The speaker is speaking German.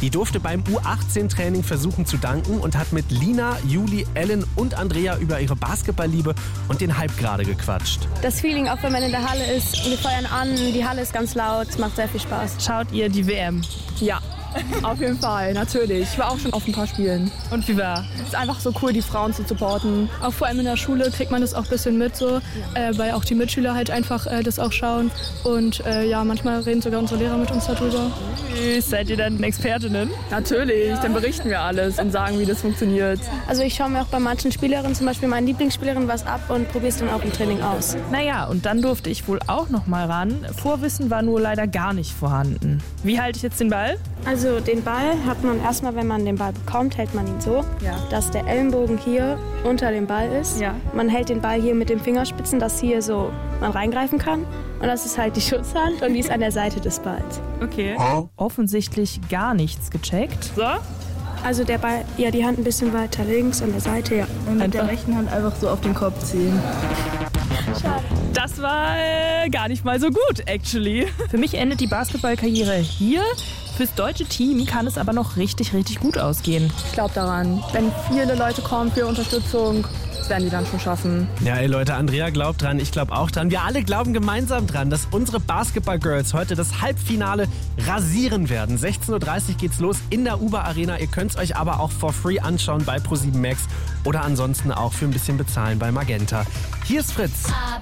Die durfte beim U18-Training versuchen zu danken und hat mit Lina, Juli, Ellen und Andrea über ihre Basketballliebe und den Hype gerade gequatscht. Das Feeling, auch wenn man in der Halle ist, wir feuern an, die Halle ist ganz laut, es macht sehr viel Spaß. Schaut ihr die WM? Ja, auf jeden Fall, natürlich. Ich war auch schon auf ein paar Spielen. Und wie war? Es ist einfach so cool, die Frauen zu supporten. Auch vor allem in der Schule kriegt man das auch ein bisschen mit, so, weil auch die Mitschüler halt einfach das auch schauen. Und manchmal reden sogar unsere Lehrer mit uns darüber. Seid ihr dann Expertinnen? Natürlich, dann berichten wir alles und sagen, wie das funktioniert. Also ich schaue mir auch bei manchen Spielerinnen, zum Beispiel meinen Lieblingsspielerinnen, was ab und probiere es dann auch im Training aus. Naja, und dann durfte ich wohl auch noch mal ran. Vorwissen war nur leider gar nicht vorhanden. Wie halte ich jetzt den Ball? Also den Ball hat man erstmal, wenn man den Ball bekommt, hält man ihn so, dass der Ellenbogen hier unter dem Ball ist. Ja. Man hält den Ball hier mit den Fingerspitzen, dass hier so man reingreifen kann. Und das ist halt die Schutzhand und die ist an der Seite des Balls. Okay. Offensichtlich gar nichts gecheckt. So? Also der Ball, ja, die Hand ein bisschen weiter links an der Seite, ja. Und mit der rechten Hand einfach so auf den Kopf ziehen. Schade. Das war gar nicht mal so gut, actually. Für mich endet die Basketballkarriere hier. Fürs deutsche Team kann es aber noch richtig, richtig gut ausgehen. Ich glaube daran, wenn viele Leute kommen für Unterstützung, das werden die dann schon schaffen. Ja, ey Leute, Andrea glaubt dran, ich glaube auch dran. Wir alle glauben gemeinsam dran, dass unsere Basketball-Girls heute das Halbfinale rasieren werden. 16:30 Uhr geht's los in der Uber Arena. Ihr könnt es euch aber auch for free anschauen bei ProSieben Max oder ansonsten auch für ein bisschen bezahlen bei Magenta. Hier ist Fritz.